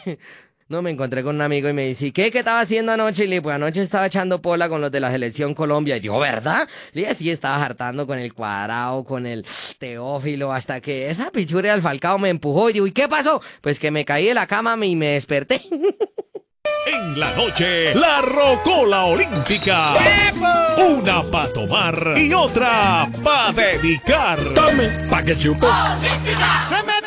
No, me encontré con un amigo y me dice, ¿y qué estaba haciendo anoche? Y le dije, pues anoche estaba echando pola con los de la selección Colombia. Y dijo, ¿verdad? Le dije, sí, estaba hartando con el Cuadrado, con el Teófilo, hasta que esa pichura del Falcao me empujó. Y digo, ¿y qué pasó? Pues que me caí de la cama y me desperté. En la noche, la Rocola Olímpica. ¡Epo! Una pa' tomar y otra pa' dedicar. Tome, pa' que chupe. ¡Se me